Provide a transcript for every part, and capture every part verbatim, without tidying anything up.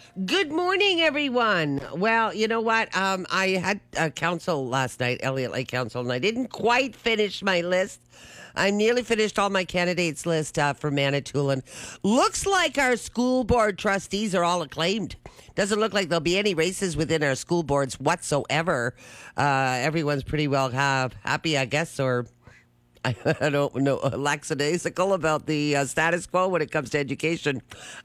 Good morning, everyone. Well, you know what? Um, I had a council last night, Elliott Lake Council, and I didn't quite finish my list. I nearly finished all my candidates list uh, for Manitoulin. Looks like our school board trustees are all acclaimed. Doesn't look like there'll be any races within our school boards whatsoever. Uh, everyone's pretty well have, happy, I guess, or I don't know, lackadaisical about the uh, status quo when it comes to education.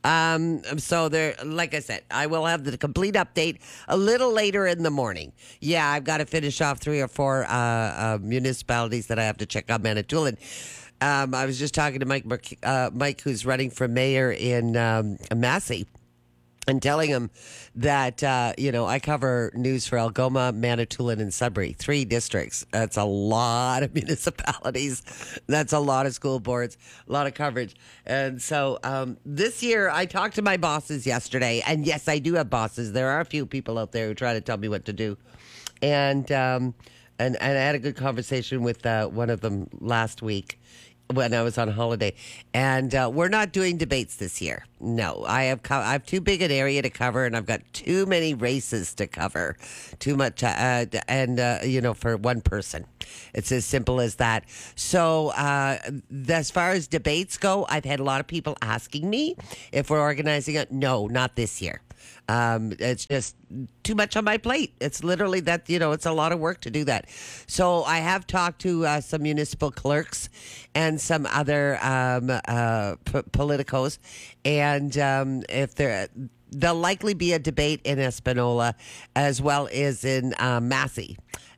Um, so there, like I said, I will have the complete update a little later in the morning. Yeah, I've got to finish off three or four uh, uh, municipalities that I have to check out Manitoulin. Um, I was just talking to Mike, uh, Mike, who's running for mayor in um, Massey, and telling him that, uh, you know, I cover news for Algoma, Manitoulin, and Sudbury, three districts. That's a lot of municipalities. That's a lot of school boards, a lot of coverage. And so um, this year, I talked to my bosses yesterday. And yes, I do have bosses. There are a few people out there who try to tell me what to do. And, um, and, and I had a good conversation with uh, one of them last week when I was on holiday, and uh, we're not doing debates this year. No, I have co- I have too big an area to cover, and I've got too many races to cover, too much, uh, and uh, you know, for one person, it's as simple as that. So, uh, as far as debates go, I've had a lot of people asking me if we're organizing it. No, not this year. Um, it's just too much on my plate. It's literally that, you know, it's a lot of work to do that. So I have talked to uh, some municipal clerks and some other um, uh, p- politicos. And um, if there, there'll likely be a debate in Espanola as well as in uh, Massey.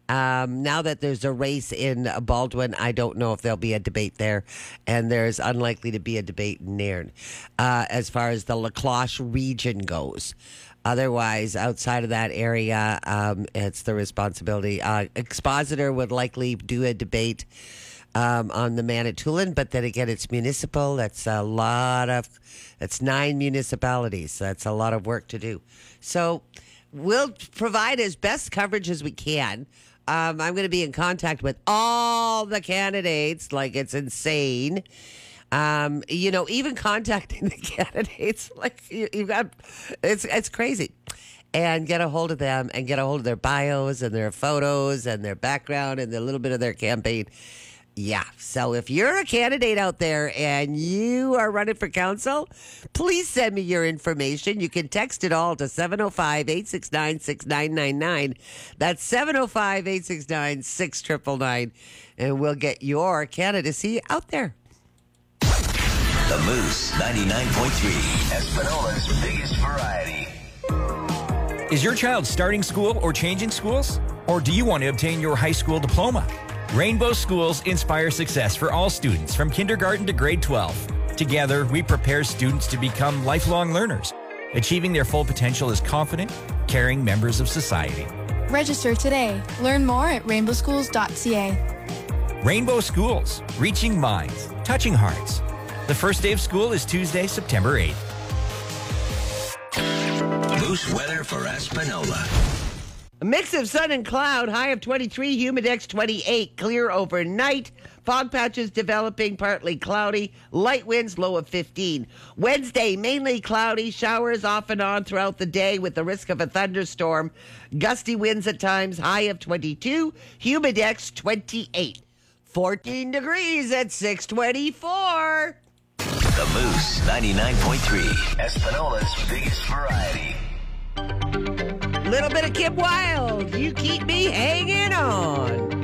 Um, now that there's a race in Baldwin, I don't know if there'll be a debate there, and there's unlikely to be a debate in Nairn uh, as far as the La Cloche region goes. Otherwise, outside of that area, um, it's the responsibility. Uh, Expositor would likely do a debate um, on the Manitoulin, but then again, it's municipal. That's a lot of, that's nine municipalities. That's a lot of work to do. So we'll provide as best coverage as we can. Um, I'm going to be in contact with all the candidates, like it's insane. Um, you know, even contacting the candidates, like you, you've got, it's it's crazy. And get a hold of them and get a hold of their bios and their photos and their background and a little bit of their campaign. Yeah. So if you're a candidate out there and you are running for council, please send me your information. You can text it all to seven oh five, eight six nine, six nine nine nine. That's seven oh five, eight six nine, six nine nine nine. And we'll get your candidacy out there. The Moose ninety-nine point three, Espanola's biggest variety. Is your child starting school or changing schools? Or do you want to obtain your high school diploma? Rainbow Schools inspire success for all students from kindergarten to grade twelve. Together, we prepare students to become lifelong learners, achieving their full potential as confident, caring members of society. Register today. Learn more at rainbow schools dot c a. Rainbow Schools, reaching minds, touching hearts. The first day of school is Tuesday, September eighth. Moose weather for Espanola. A mix of sun and cloud, high of twenty-three, humidex twenty-eight, clear overnight. Fog patches developing, partly cloudy. Light winds, low of fifteen. Wednesday, mainly cloudy, showers off and on throughout the day with the risk of a thunderstorm. Gusty winds at times, high of twenty-two, humidex twenty-eight. fourteen degrees at six twenty-four. The Moose ninety-nine point three, Espanola's biggest variety. Little bit of Kim Wilde. You keep me hanging on.